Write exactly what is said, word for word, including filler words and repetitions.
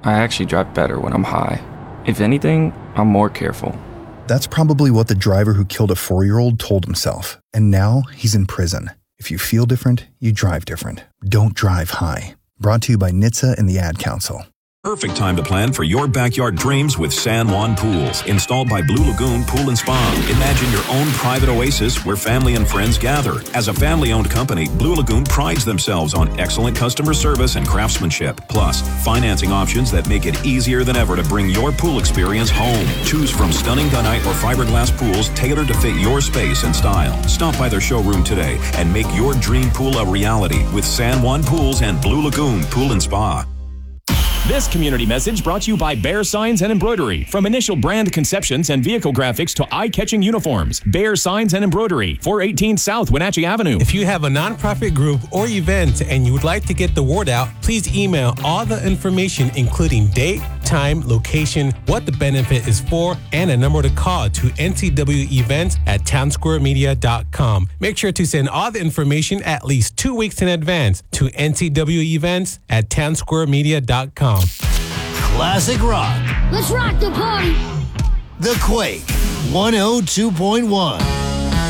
I actually drive better when I'm high. If anything, I'm more careful. That's probably what the driver who killed a four-year-old told himself, and now he's in prison. If you feel different, you drive different. Don't drive high. Brought to you by N H T S A and the Ad Council. Perfect time to plan for your backyard dreams with San Juan Pools, installed by Blue Lagoon Pool and Spa. Imagine your own private oasis where family and friends gather. As a family-owned company, Blue Lagoon prides themselves on excellent customer service and craftsmanship, plus financing options that make it easier than ever to bring your pool experience home. Choose from stunning gunite or fiberglass pools tailored to fit your space and style. Stop by their showroom today and make your dream pool a reality with San Juan Pools and Blue Lagoon Pool and Spa. This community message brought to you by Bear Signs and Embroidery. From initial brand conceptions and vehicle graphics to eye-catching uniforms, Bear Signs and Embroidery, four eighteen South Wenatchee Avenue. If you have a nonprofit group or event and you would like to get the word out, please email all the information, including date, time, location, what the benefit is for, and a number to call to N C W events at townsquare media dot com. Make sure to send all the information at least two weeks in advance to N C W events at townsquare media dot com. Classic rock. Let's rock the party. The Quake one oh two point one.